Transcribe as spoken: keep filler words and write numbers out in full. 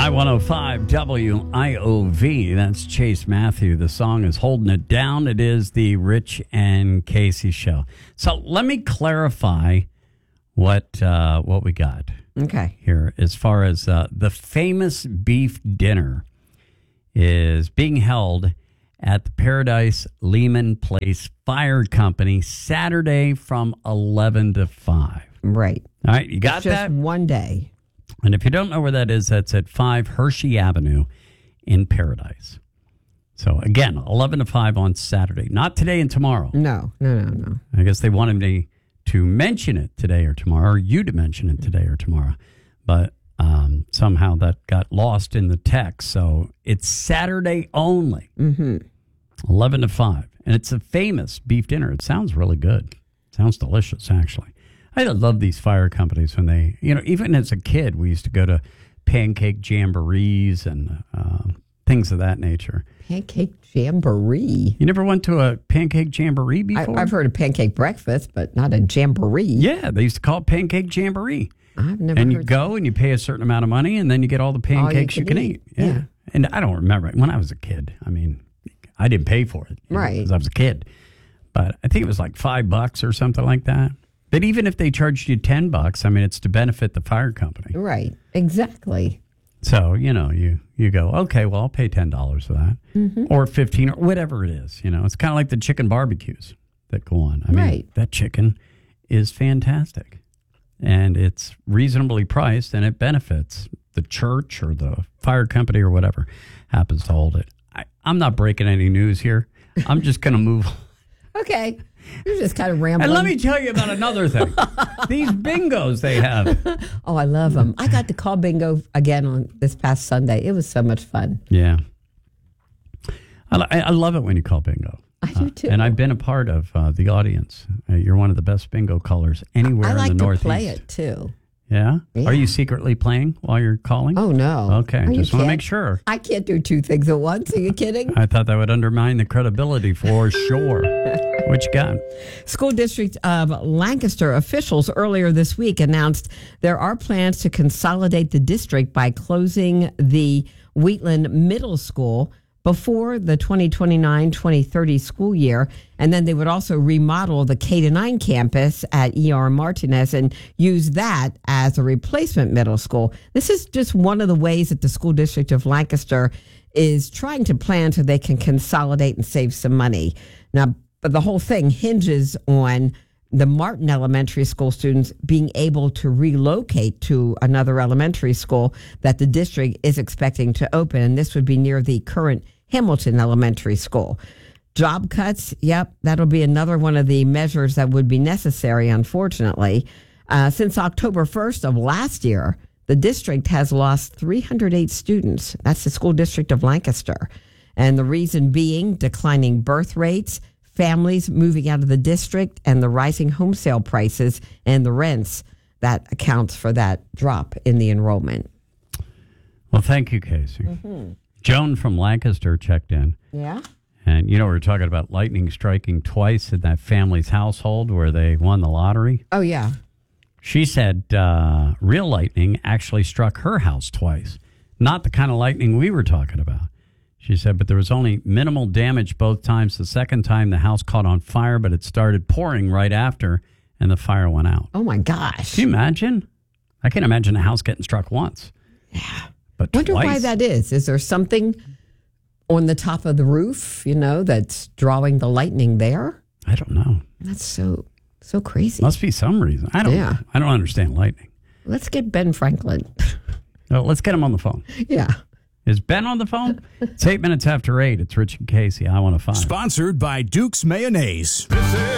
I one oh five W I O V. That's Chase Matthew. The song is Holding It Down. It is the Rich and Casey show. So let me clarify what uh, what we got. Okay. Here, as far as uh, the famous beef dinner is being held at the Paradise Lehman Place Fire Company Saturday from eleven to five. Right. All right, you got it's just that? One day. And if you don't know where that is, that's at five Hershey Avenue in Paradise. So, again, eleven to five on Saturday. Not today and tomorrow. No, no, no, no. I guess they wanted me to mention it today or tomorrow, or you to mention it today or tomorrow. But um, somehow that got lost in the text. So, it's Saturday only, Mm-hmm. eleven to five. And it's a famous beef dinner. It sounds really good. It sounds delicious, actually. I love these fire companies when they, you know, even as a kid, we used to go to pancake jamborees and uh, things of that nature. Pancake jamboree. You never went to a pancake jamboree I, before? I've heard of pancake breakfast, but not a jamboree. Yeah, they used to call it pancake jamboree. I've never And heard you go and you pay a certain amount of money, and then you get all the pancakes you you can can eat. eat. Yeah. Yeah. And I don't remember. When I was a kid, I mean, I didn't pay for it. you know, Right. Because I was a kid. But I think it was like five bucks or something like that. But even if they charged you ten bucks, I mean, it's to benefit the fire company. Right. Exactly. So, you know, you, you go, okay, well, I'll pay ten dollars for that. Mm-hmm. Or fifteen or whatever it is. You know, it's kind of like the chicken barbecues that go on. I mean, Right. that chicken is fantastic. And it's reasonably priced, and it benefits the church or the fire company or whatever happens to hold it. I, I'm not breaking any news here. I'm just going to move on. Okay. You're just kind of rambling. And let me tell you about another thing. These bingos they have. Oh, I love them. I got to call bingo again on this past Sunday. It was so much fun. Yeah. I, I love it when you call bingo. I do too. Uh, and I've been a part of uh, the audience. Uh, you're one of the best bingo callers anywhere I like in the to Northeast. play it too. Yeah? Yeah. Are you secretly playing while you're calling? Oh, no. Okay, Oh, you just want to can't- make sure. I can't do two things at once. Are you kidding? I thought that would undermine the credibility for sure. What you got? School District of Lancaster officials earlier this week announced there are plans to consolidate the district by closing the Wheatland Middle School before the twenty twenty-nine twenty thirty school year. And then they would also remodel the K to nine campus at E R Martinez and use that as a replacement middle school. This is just one of the ways that the School District of Lancaster is trying to plan so they can consolidate and save some money. Now, but the whole thing hinges on the Martin Elementary School students being able to relocate to another elementary school that the district is expecting to open. And this would be near the current Hamilton Elementary School. Job cuts, yep, that'll be another one of the measures that would be necessary, unfortunately. Uh, since October first of last year, the district has lost three hundred eight students. That's the School District of Lancaster. And the reason being declining birth rates, families moving out of the district, and the rising home sale prices and the rents. That accounts for that drop in the enrollment. Well, thank you, Casey. Mm-hmm. Joan from Lancaster checked in. Yeah? And, you know, we were talking about lightning striking twice in that family's household where they won the lottery. Oh, yeah. She said uh, real lightning actually struck her house twice. Not the kind of lightning we were talking about. She said, but there was only minimal damage both times. The second time, the house caught on fire, but it started pouring right after, and the fire went out. Oh, my gosh. Can you imagine? I can't imagine a house getting struck once. Yeah. But Wonder twice. why that is. Is there something on the top of the roof, you know, that's drawing the lightning there? I don't know. That's so, so crazy. Must be some reason. I don't Yeah. know. I don't understand lightning. Let's get Ben Franklin. Well, let's get him on the phone. Yeah. Is Ben on the phone? It's eight minutes after eight. It's Rich and Casey. I want to find. Sponsored by Duke's Mayonnaise.